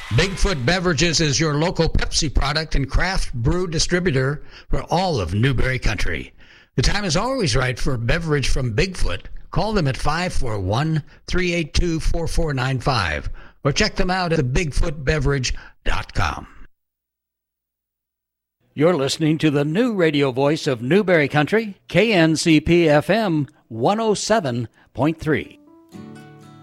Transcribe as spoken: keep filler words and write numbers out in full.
Bigfoot Beverages is your local Pepsi product and craft brew distributor for all of Newberry Country. The time is always right for a beverage from Bigfoot. Call them at five four one, three eight two, four four nine five or check them out at the bigfoot beverage dot com. You're listening to the new radio voice of Newberry Country, K N C P F M one oh seven point three.